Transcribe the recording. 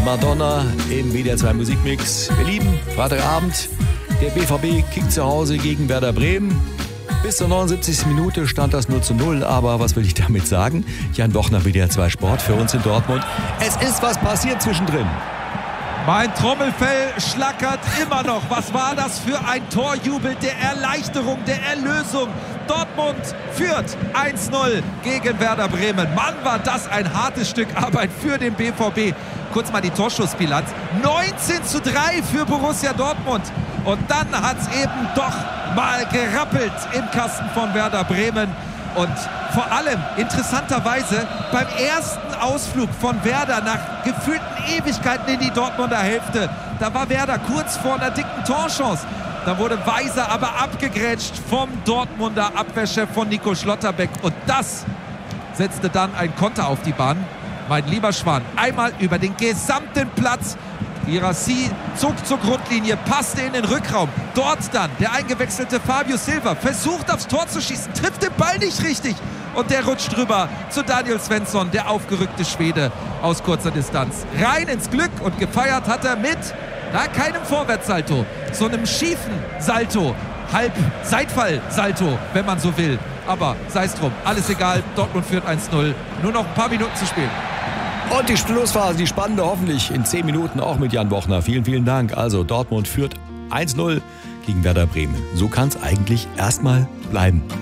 Madonna im WDR 2 Musikmix. Ihr Lieben, Freitagabend, der BVB kickt zu Hause gegen Werder Bremen. Bis zur 79. Minute stand das 0:0, aber was will ich damit sagen? Jan Bochner, WDR 2 Sport für uns in Dortmund. Es ist was passiert zwischendrin. Mein Trommelfell schlackert immer noch. Was war das für ein Torjubel der Erleichterung, der Erlösung? Dortmund führt 1:0 gegen Werder Bremen. Mann, war das ein hartes Stück Arbeit für den BVB. Kurz mal die Torschussbilanz. 19:3 für Borussia Dortmund. Und dann hat es eben doch mal gerappelt im Kasten von Werder Bremen. Und vor allem, interessanterweise, beim ersten Ausflug von Werder nach gefühlten Ewigkeiten in die Dortmunder Hälfte, da war Werder kurz vor einer dicken Torchance. Da wurde Weiser aber abgegrätscht vom Dortmunder Abwehrchef von Nico Schlotterbeck. Und das setzte dann ein Konter auf die Bahn. Mein lieber Schwan, einmal über den gesamten Platz. Girassi zog zur Grundlinie, passte in den Rückraum. Dort dann der eingewechselte Fabio Silva versucht aufs Tor zu schießen, trifft den Ball nicht richtig. Und der rutscht drüber zu Daniel Svensson, der aufgerückte Schwede aus kurzer Distanz. Rein ins Glück und gefeiert hat er mit keinem Vorwärtssalto, so einem schiefen Salto, Halb-Seitfall-Salto, wenn man so will. Aber sei es drum, alles egal, Dortmund führt 1:0, nur noch ein paar Minuten zu spielen. Und die Schlussphase, die spannende hoffentlich in 10 Minuten auch mit Jan Bochner. Vielen, vielen Dank. Also Dortmund führt 1:0 gegen Werder Bremen. So kann es eigentlich erstmal bleiben.